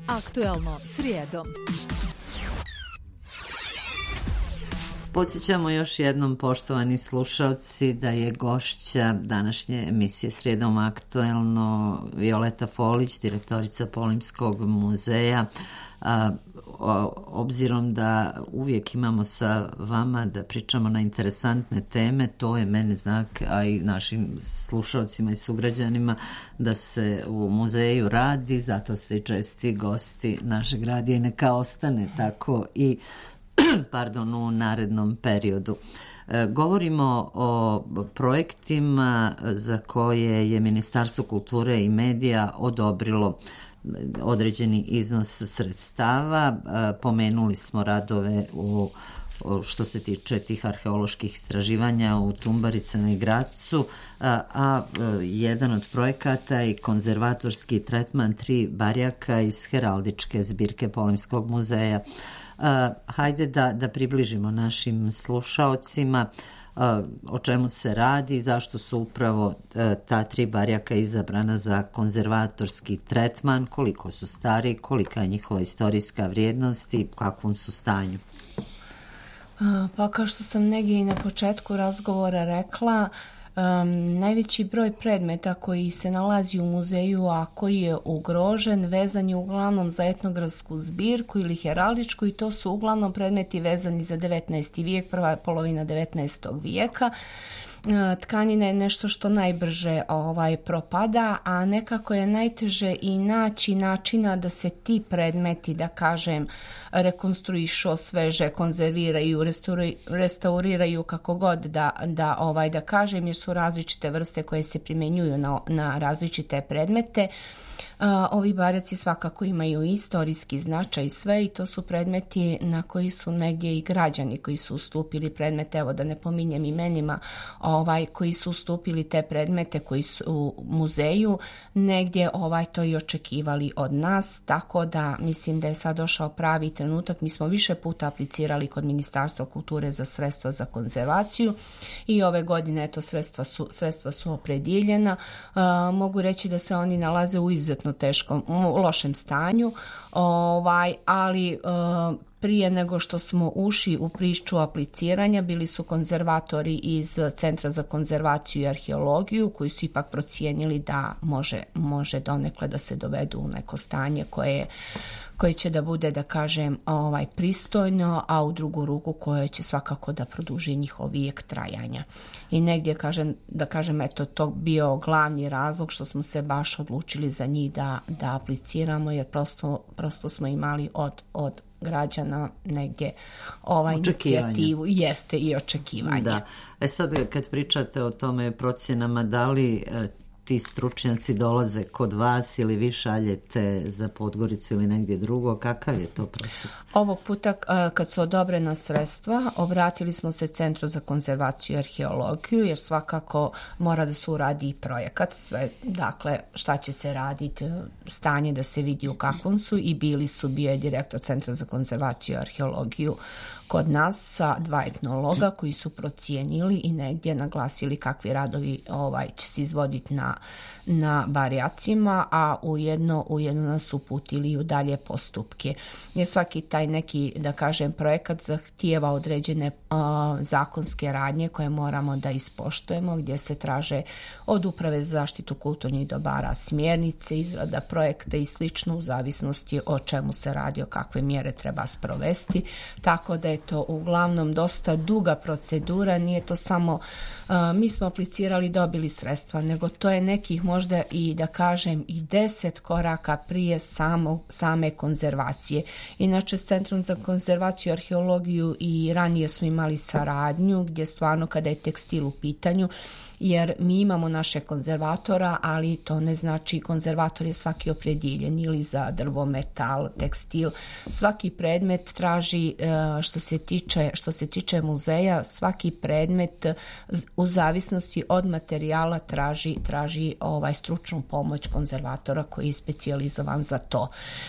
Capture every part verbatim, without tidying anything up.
Aktuelno srijedom. Podsjećamo još jednom, poštovani slušalci, da je gošća današnje emisije Srijedom aktuelno Violeta Folić, direktorica Polimskog muzeja. A, o, obzirom da uvijek imamo sa vama da pričamo na interesantne teme, to je mene znak, a i našim slušalcima i sugrađanima, da se u muzeju radi, zato ste i česti gosti našeg radija i neka ostane tako i pardon, u narednom periodu. E, govorimo o projektima za koje je Ministarstvo kulture i medija odobrilo određeni iznos sredstava. E, pomenuli smo radove u što se tiče tih arheoloških istraživanja u Tumbaricama i Gracu, a, a jedan od projekata je konzervatorski tretman tri barjaka iz heraldičke zbirke Polimskog muzeja. Uh, hajde da, da približimo našim slušaocima uh, o čemu se radi, zašto su upravo uh, ta tri barjaka izabrana za konzervatorski tretman, koliko su stari, kolika je njihova istorijska vrijednost i u kakvom su stanju. Pa kao što sam negdje i na početku razgovora rekla, Um, najveći broj predmeta koji se nalazi u muzeju, a koji je ugrožen, vezan je uglavnom za etnografsku zbirku ili heraldičku, i to su uglavnom predmeti vezani za devetnaesti vijek, prva polovina devetnaestog vijeka. Tkanina je nešto što najbrže ovaj, propada, a nekako je najteže i naći načina da se ti predmeti, da kažem, rekonstruišu, osveže, konzerviraju, restauri, restauriraju, kako god da, da, ovaj, da kažem, jer su različite vrste koje se primjenjuju na, na različite predmete. Uh, ovi barjaci svakako imaju istorijski značaj i sve, i to su predmeti na koji su negdje i građani koji su ustupili predmete, evo da ne pominjem imenima, ovaj, koji su ustupili te predmete koji su u muzeju, negdje ovaj, to i očekivali od nas, tako da mislim da je sad došao pravi trenutak. Mi smo više puta aplicirali kod Ministarstva kulture za sredstva za konzervaciju i ove godine eto, sredstva su, sredstva su opredjeljena. Uh, mogu reći da se oni nalaze u izuzetno teškom, u lošem stanju, ovaj, ali uh, prije nego što smo ušli u priču apliciranja, bili su konzervatori iz Centra za konzervaciju i arheologiju koji su ipak procijenili da može, može donekle da se dovedu u neko stanje koje, koje će da bude, da kažem, ovaj, pristojno, a u drugu ruku koje će svakako da produži njihov vijek trajanja. I negdje, kažem, da kažem, eto, to bio glavni razlog što smo se baš odlučili za njih da, da apliciramo, jer prosto, prosto smo imali od, od građana negdje ovaj inicijativu, jeste i očekivanje. Da. E sad kad pričate o tome procjenama, da li e, ti stručnjaci dolaze kod vas ili vi šaljete za Podgoricu ili negdje drugo, kakav je to proces? Ovog puta kad su odobrena sredstva, obratili smo se Centru za konzervaciju i arheologiju, jer svakako mora da se uradi i projekat, sve, dakle šta će se raditi, stanje da se vidi u kakvom su, i bili su, bio je direktor Centra za konzervaciju i arheologiju kod nas sa dva etnologa koji su procijenili i negdje naglasili kakvi radovi ovaj, će se izvoditi na, na barjacima, a ujedno, ujedno nas uputili u dalje postupke. Jer svaki taj neki, da kažem, projekat zahtijeva određene uh, zakonske radnje koje moramo da ispoštujemo, gdje se traže od Uprave za zaštitu kulturnih dobara smjernice, izrada projekta i slično, u zavisnosti o čemu se radi, o kakve mjere treba sprovesti, tako da je to uglavnom dosta duga procedura. Nije to samo uh, mi smo aplicirali, dobili sredstva, nego to je nekih možda i, da kažem, i deset koraka prije samo, same konzervacije. Inače, s Centrom za konzervaciju i arheologiju i ranije smo imali saradnju, gdje stvarno kada je tekstil u pitanju, jer mi imamo naše konzervatora, ali to ne znači konzervator je svaki opredjeljen ili za drvo, metal, tekstil. Svaki predmet traži, što se tiče, što se tiče muzeja, svaki predmet u zavisnosti od materijala traži, traži ovaj stručnu pomoć konzervatora koji je specijalizovan za to.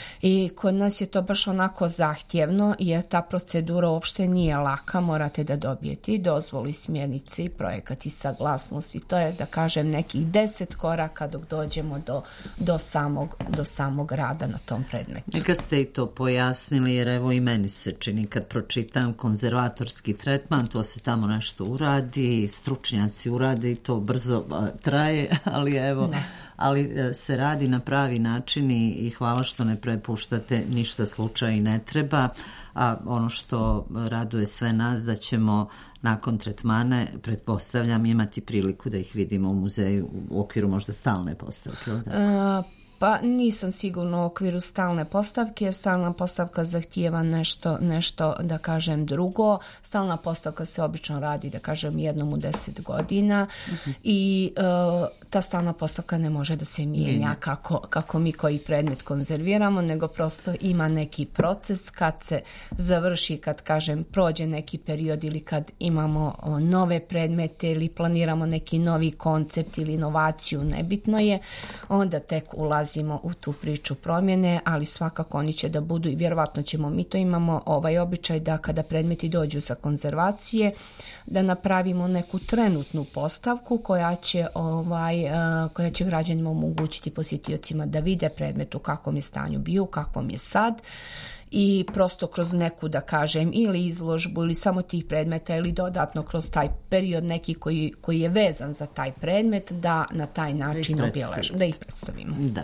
I kod nas je to baš onako zahtjevno, jer ta procedura uopšte nije laka, morate da dobijete i dozvolu i smjernice i projekat i saglasnost kosmos i to je, da kažem, nekih deset koraka dok dođemo do, do, samog, do samog rada na tom predmetu. Neka ste i to pojasnili, jer evo i meni se čini kad pročitam konzervatorski tretman, to se tamo nešto uradi, stručnjaci urade i to brzo traje, ali evo... Ne. ali se radi na pravi način i, i hvala što ne prepuštate ništa slučaju i ne treba, a ono što raduje sve nas da ćemo nakon tretmane, pretpostavljam, imati priliku da ih vidimo u muzeju u okviru možda stalne postavke. A, pa nisam sigurno u okviru stalne postavke, jer stalna postavka zahtijeva nešto, nešto, da kažem, drugo. Stalna postavka se obično radi, da kažem, jednom u deset godina uh-huh. i uh, ta stalna postavka ne može da se mijenja kako, kako mi koji predmet konzerviramo, nego prosto ima neki proces kad se završi, kad kažem prođe neki period ili kad imamo o, nove predmete ili planiramo neki novi koncept ili inovaciju, nebitno je, onda tek ulazimo u tu priču promjene, ali svakako oni će da budu i vjerovatno ćemo, mi to imamo ovaj običaj da kada predmeti dođu sa konzervacije, da napravimo neku trenutnu postavku koja će ovaj koja će građanima omogućiti, posjetiocima da vide predmet u kakvom je stanju bio, u kakvom je sad i prosto kroz neku, da kažem, ili izložbu ili samo tih predmeta ili dodatno kroz taj period neki koji, koji je vezan za taj predmet da na taj način obilježimo, da ih predstavimo. Da.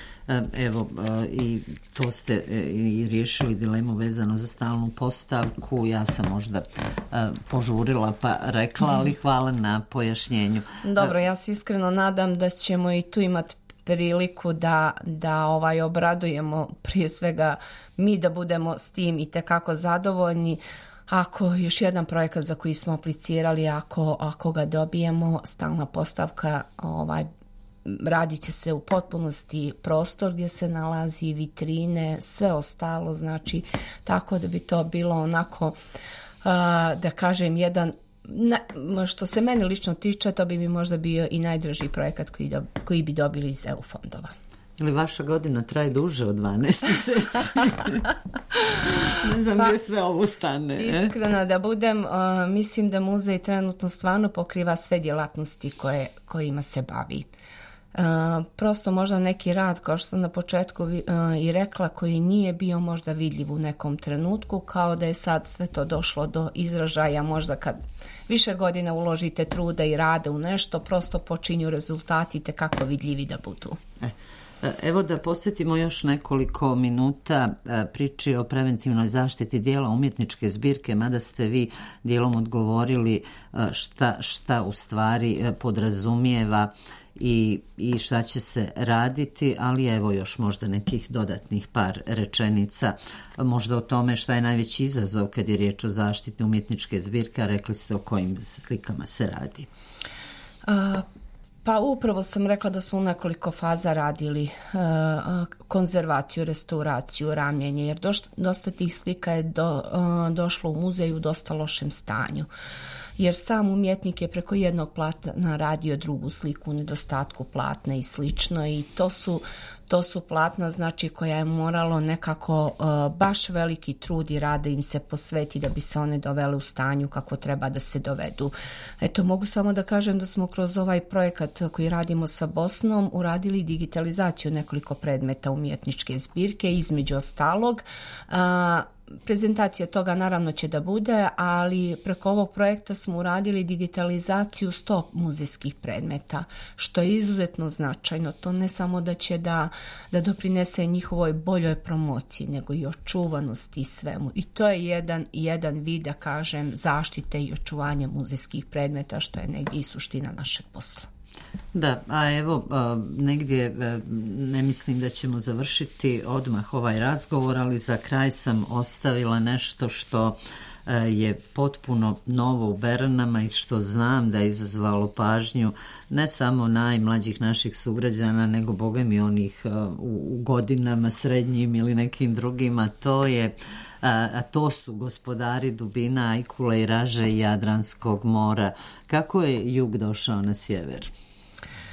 Evo, i to ste i riješili dilemu vezano za stalnu postavku. Ja sam možda požurila pa rekla, ali hvala na pojašnjenju. Dobro, ja se iskreno nadam da ćemo i tu imati priliku da, da ovaj obradujemo prije svega mi, da budemo s tim i tekako zadovoljni. Ako još jedan projekat za koji smo aplicirali, ako, ako ga dobijemo, stalna postavka ovaj radit će se u potpunosti prostor gdje se nalazi vitrine, sve ostalo, znači tako da bi to bilo onako, da kažem, jedan, što se meni lično tiče, to bi mi možda bio i najdraži projekat koji, do, koji bi dobili iz E U fondova. Ili vaša godina traje duže od dvanaest mjeseci? Ne znam pa, gdje sve ovo stane. Iskreno da budem, uh, mislim da muzej trenutno stvarno pokriva sve djelatnosti koje, kojima se bavi. Uh, prosto možda neki rad, kao što sam na početku uh, i rekla, koji nije bio možda vidljiv u nekom trenutku, kao da je sad sve to došlo do izražaja, možda kad više godina uložite truda i rade u nešto, prosto počinju rezultati te kako vidljivi da budu. E. Evo da posjetimo još nekoliko minuta priči o preventivnoj zaštiti dijela umjetničke zbirke, mada ste vi dijelom odgovorili šta, šta u stvari podrazumijeva i, i šta će se raditi, ali evo još možda nekih dodatnih par rečenica, možda o tome šta je najveći izazov kad je riječ o zaštiti umjetničke zbirke, a rekli ste o kojim slikama se radi. A... Pa upravo sam rekla da smo u nekoliko faza radili uh, konzervaciju, restauraciju, ramljenje, jer doš, dosta tih slika je do, uh, došlo u muzej u dosta lošem stanju. Jer sam umjetnik je preko jednog platna radio drugu sliku u nedostatku platna i slično i to su, to su platna, znači, koja je moralo nekako uh, baš veliki trud i rad da im se posveti da bi se one dovele u stanju kako treba da se dovedu. Eto, mogu samo da kažem da smo kroz ovaj projekat koji radimo sa Bosnom uradili digitalizaciju nekoliko predmeta umjetničke zbirke, između ostalog. Uh, Prezentacija toga naravno će da bude, ali preko ovog projekta smo uradili digitalizaciju sto muzejskih predmeta, što je izuzetno značajno. To ne samo da će da, da doprinese njihovoj boljoj promociji, nego i očuvanosti i svemu. I to je jedan, jedan vid, da kažem, zaštite i očuvanja muzejskih predmeta, što je negdje i suština našeg posla. Da, a evo negdje ne mislim da ćemo završiti odmah ovaj razgovor, ali za kraj sam ostavila nešto što je potpuno novo u Beranama i što znam da je izazvalo pažnju ne samo najmlađih naših sugrađana, nego boga mi onih u godinama srednjim ili nekim drugima. To je a to su gospodari dubina, Ajkule i Raže i Jadranskog mora. Kako je jug došao na sjever?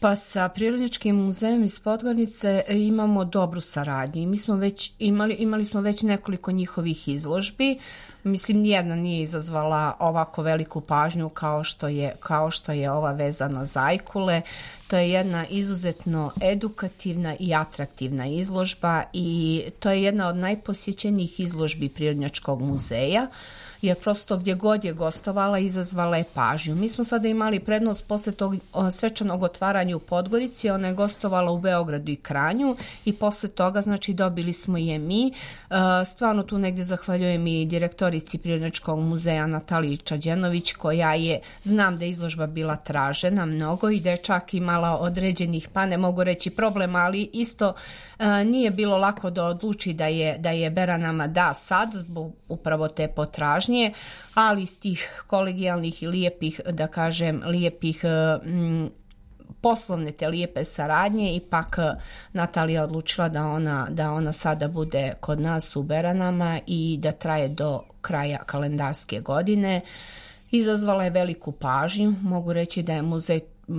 Pa sa Prirodnjačkim muzejom iz Podgorice imamo dobru saradnju i mi smo već imali, imali smo već nekoliko njihovih izložbi. Mislim, nijedna nije izazvala ovako veliku pažnju kao što je, kao što je ova vezana za ajkule. To je jedna izuzetno edukativna i atraktivna izložba i to je jedna od najposjećenijih izložbi Prirodnjačkog muzeja, jer prosto gdje god je gostovala izazvala je pažnju. Mi smo sada imali prednost posle tog svečanog otvaranja u Podgorici, ona je gostovala u Beogradu i Kranju i posle toga znači dobili smo je mi. Stvarno tu negdje zahvaljujem i direktorici Prirodnjačkog muzeja Nataliji Čađenović, koja je, znam da je izložba bila tražena mnogo i da je čak imala određenih, pa ne mogu reći problema, ali isto nije bilo lako da odluči da je, da je Bera nama da sad, zbog upravo te potražnje, ali iz tih kolegijalnih i lijepih, da kažem, lijepih m, poslovne te lijepe saradnje, ipak Natalija odlučila da ona, da ona sada bude kod nas u Beranama i da traje do kraja kalendarske godine. Izazvala je veliku pažnju, mogu reći da je muzej,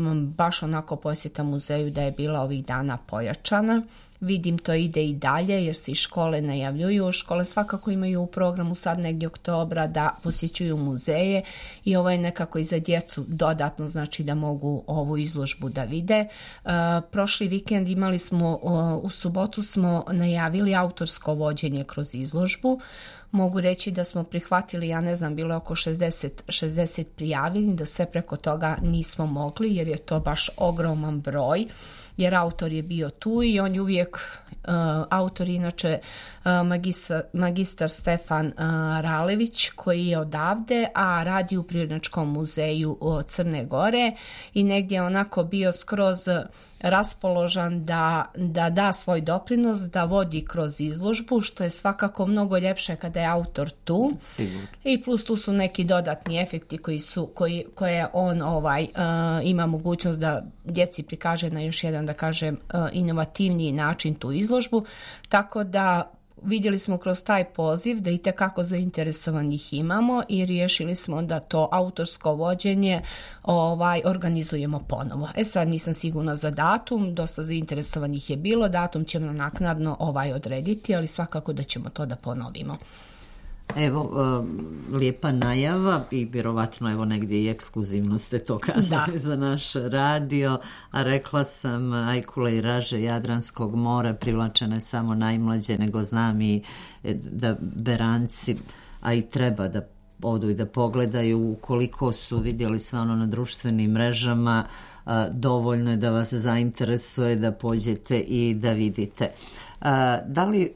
baš onako posjeta muzeju da je bila ovih dana pojačana. Vidim to ide i dalje jer se i škole najavljuju. Škole svakako imaju u programu sad negdje oktobra da posjećuju muzeje i ovo je nekako i za djecu dodatno, znači da mogu ovu izložbu da vide. Uh, prošli vikend imali smo, uh, u subotu smo najavili autorsko vođenje kroz izložbu. Mogu reći da smo prihvatili, ja ne znam, bilo je oko šezdeset, šezdeset prijavljenih, da sve preko toga nismo mogli jer je to baš ogroman broj, jer autor je bio tu i on je uvijek, uh, autor inače uh, magistar, magistar Stefan uh, Ralević, koji je odavde, a radi u Prirodnjačkom muzeju uh, Crne Gore i negdje je onako bio skroz raspoložan da, da da svoj doprinos, da vodi kroz izložbu, što je svakako mnogo ljepše kada je autor tu. Sigurno. I plus tu su neki dodatni efekti koji su, koji, koje on ovaj, uh, ima mogućnost da djeci prikaže na još jedan, da kažem, uh, inovativniji način tu izložbu, tako da vidjeli smo kroz taj poziv da itekako zainteresovanih imamo i riješili smo da to autorsko vođenje ovaj, organizujemo ponovo. E sad nisam sigurna za datum, dosta zainteresovanih je bilo, datum ćemo naknadno ovaj odrediti, ali svakako da ćemo to da ponovimo. Evo, uh, lijepa najava i vjerovatno evo negdje i ekskluzivno ste to kazali da. Za naš radio, a rekla sam ajkule i raže Jadranskog mora privlačene samo najmlađe, nego znam i da Beranci, a i treba da odu i da pogledaju, ukoliko su vidjeli sve ono na društvenim mrežama, uh, dovoljno je da vas zainteresuje da pođete i da vidite. Uh, da li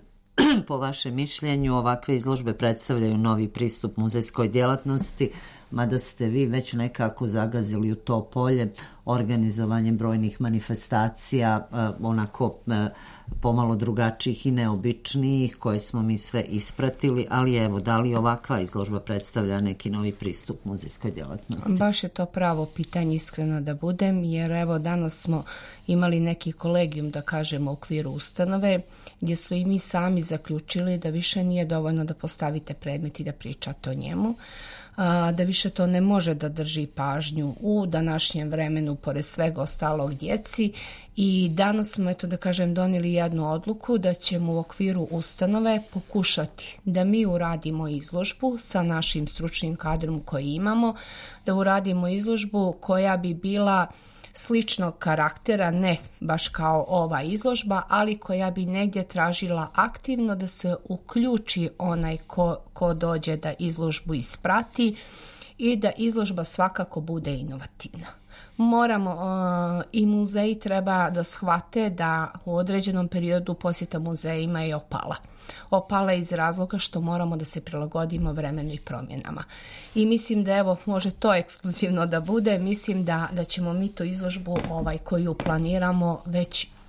po vašem mišljenju ovakve izložbe predstavljaju novi pristup muzejskoj djelatnosti, mada ste vi već nekako zagazili u to polje organizovanjem brojnih manifestacija, onako pomalo drugačijih i neobičnijih, koje smo mi sve ispratili, ali evo, da li ovakva izložba predstavlja neki novi pristup muzejskoj djelatnosti? Baš je to pravo pitanje, iskreno da budem, jer evo danas smo imali neki kolegijum, da kažemo, u okviru ustanove, gdje smo i mi sami zaključili da više nije dovoljno da postavite predmet i da pričate o njemu, da više to ne može da drži pažnju u današnjem vremenu pored svega ostalog djeci i danas smo, eto da kažem, donijeli jednu odluku da ćemo u okviru ustanove pokušati da mi uradimo izložbu sa našim stručnim kadrom koji imamo, da uradimo izložbu koja bi bila sličnog karaktera, ne baš kao ova izložba, ali koja bi negdje tražila aktivno da se uključi onaj ko, ko dođe da izložbu isprati i da izložba svakako bude inovativna. Moramo uh, i muzeji treba da shvate da u određenom periodu posjeta muzejima je opala. Opala iz razloga što moramo da se prilagodimo vremenu i promjenama. I mislim da evo može to ekskluzivno da bude, mislim da, da ćemo mi tu izložbu ovaj, koju planiramo već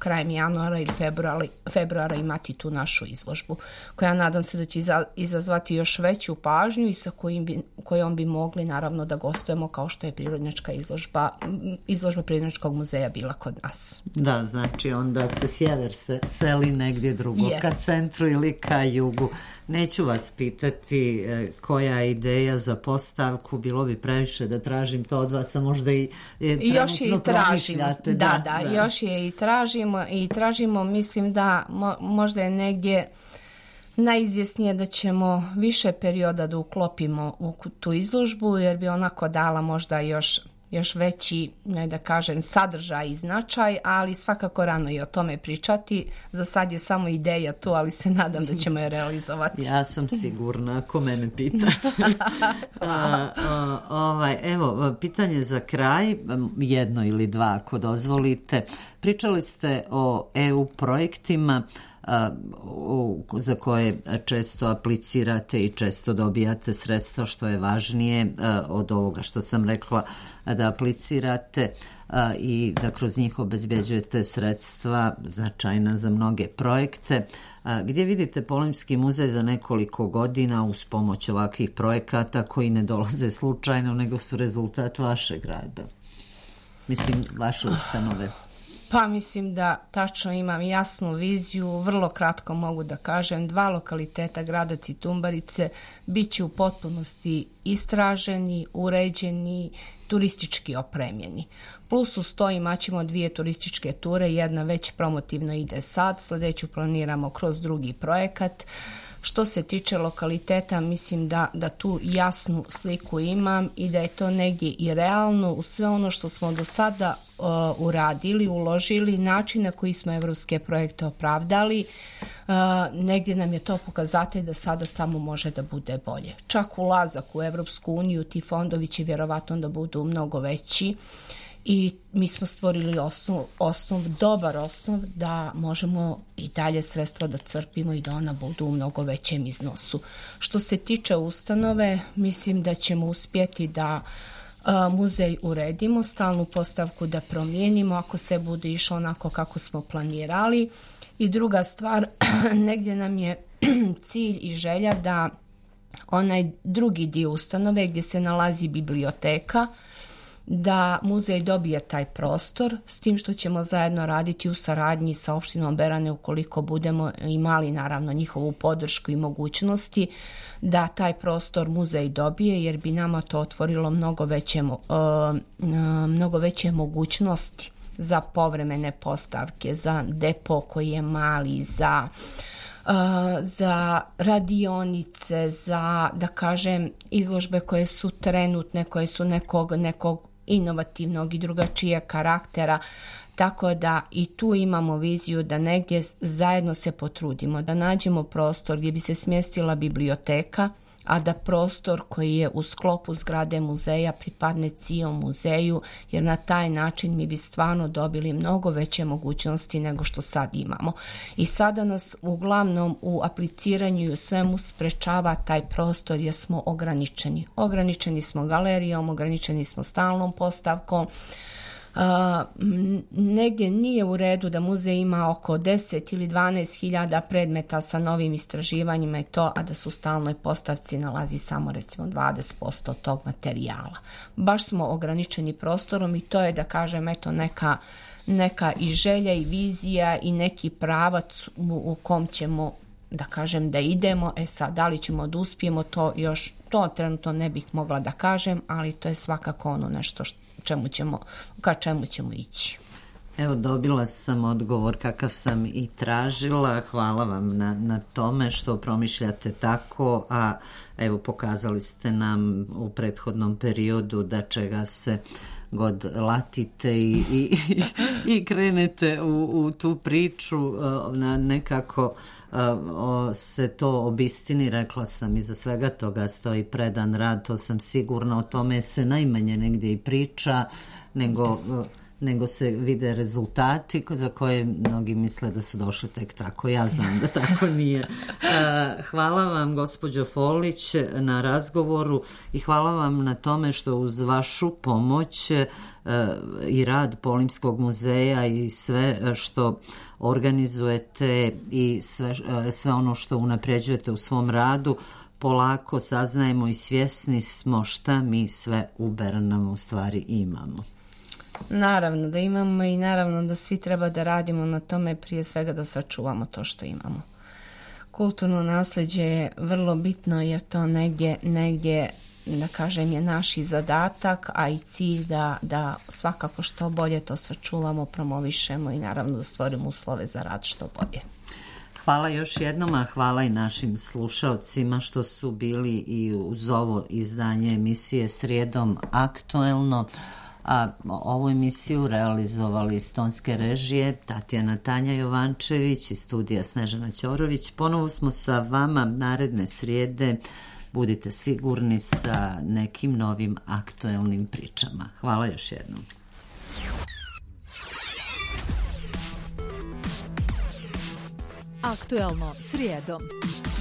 krajem januara ili februara, februara imati tu našu izložbu, koja nadam se da će izazvati još veću pažnju i sa kojim bi, kojom bi mogli naravno da gostujemo kao što je prirodnjačka izložba, izložba Prirodnjačkog muzeja bila kod nas. Da, znači onda se sjever se seli negdje drugo, yes. Ka centru ili ka jugu. Neću vas pitati koja je ideja za postavku, bilo bi previše da tražim to od vas, a možda i je još je i tražimo. Da, da, da, da, još je i tražimo i tražimo, mislim da mo, možda je negdje najizvjesnije da ćemo više perioda da uklopimo u tu izložbu, jer bi onako dala možda još još veći, ne da kažem, sadržaj i značaj, ali svakako rano i o tome pričati. Za sad je samo ideja tu, ali se nadam da ćemo je realizovati. Ja sam sigurna, ako mene pitate. a, a, ovaj, evo, pitanje za kraj, jedno ili dva ako dozvolite. Pričali ste o E U projektima za koje često aplicirate i često dobijate sredstva, što je važnije od ovoga što sam rekla, da aplicirate i da kroz njih obezbeđujete sredstva značajna za mnoge projekte. Gdje vidite Polimski muzej za nekoliko godina uz pomoć ovakvih projekata koji ne dolaze slučajno, nego su rezultat vašeg rada? Mislim, vaše ustanove. Pa mislim da tačno imam jasnu viziju, vrlo kratko mogu da kažem, dva lokaliteta grada Citumbarice bit će u potpunosti istraženi, uređeni, turistički opremljeni. Plus uz to imat ćemo dvije turističke ture, jedna već promotivno ide sad, sljedeću planiramo kroz drugi projekat. Što se tiče lokaliteta, mislim da, da tu jasnu sliku imam i da je to negdje i realno u sve ono što smo do sada uh, uradili, uložili, način na koji smo evropske projekte opravdali. Uh, negdje nam je to pokazatelj da sada samo može da bude bolje. Čak ulazak u Evropsku uniju, ti fondovi će vjerovatno da budu mnogo veći. I mi smo stvorili osnov, osnov, dobar osnov da možemo i dalje sredstva da crpimo i da ona budu u mnogo većem iznosu. Što se tiče ustanove, mislim da ćemo uspjeti da a, muzej uredimo, stalnu postavku da promijenimo ako se bude išlo onako kako smo planirali. I druga stvar, negdje nam je cilj i želja da onaj drugi dio ustanove gdje se nalazi biblioteka, da muzej dobije taj prostor, s tim što ćemo zajedno raditi u saradnji sa opštinom Berane ukoliko budemo imali naravno njihovu podršku i mogućnosti da taj prostor muzej dobije, jer bi nama to otvorilo mnogo veće, uh, mnogo veće mogućnosti za povremene postavke, za depo koji je mali, za Uh, za radionice, za, da kažem, izložbe koje su trenutne, koje su nekog, nekog inovativnog i drugačijeg karaktera, tako da i tu imamo viziju da negdje zajedno se potrudimo, da nađemo prostor gdje bi se smjestila biblioteka, a da prostor koji je u sklopu zgrade muzeja pripadne cijelom muzeju, jer na taj način mi bi stvarno dobili mnogo veće mogućnosti nego što sad imamo. I sada nas uglavnom u apliciranju i u svemu sprečava taj prostor jer smo ograničeni. Ograničeni smo galerijom, ograničeni smo stalnom postavkom. Uh, negdje nije u redu da muzej ima oko deset ili dvanaest hiljada predmeta sa novim istraživanjima i to, a da su u stalnoj postavci nalazi samo recimo dvadeset posto tog materijala. Baš smo ograničeni prostorom i to je, da kažem, eto neka, neka i želja i vizija i neki pravac u, u kom ćemo, da kažem, da idemo. E sad, da li ćemo da uspijemo, to još, to trenutno ne bih mogla da kažem, ali to je svakako ono nešto što čemu ćemo, ka čemu ćemo ići. Evo, dobila sam odgovor kakav sam i tražila. Hvala vam na, na tome što promišljate tako, a evo pokazali ste nam u prethodnom periodu da čega se god latite i, i, i krenete u, u tu priču na nekako se to obistini. Rekla sam, iza svega toga stoji predan rad, to sam sigurna, o tome se najmanje negdje i priča, nego yes. nego se vide rezultati za koje mnogi misle da su došli tek tako. Ja znam da tako nije. Hvala vam, gospođo Folić, na razgovoru i hvala vam na tome što uz vašu pomoć i rad Polimskog muzeja i sve što organizujete i sve, sve ono što unapređujete u svom radu, polako saznajemo i svjesni smo šta mi sve u Bernamu u stvari imamo. Naravno da imamo i naravno da svi treba da radimo na tome, prije svega da sačuvamo to što imamo. Kulturno nasljeđe je vrlo bitno jer to negdje, negdje da kažem, je naš i zadatak, a i cilj da, da svakako što bolje to sačuvamo, promovišemo i naravno da stvorimo uslove za rad što bolje. Hvala još jednom, a hvala i našim slušalcima što su bili i uz ovo izdanje emisije Srijedom aktuelno. A ovu emisiju realizovali iz tonske režije Tatjana Tanja Jovančević i studija Snežana Ćorović. Ponovo smo sa vama naredne srijede. Budite sigurni sa nekim novim aktuelnim pričama. Hvala još jednom. Aktuelno srijedom.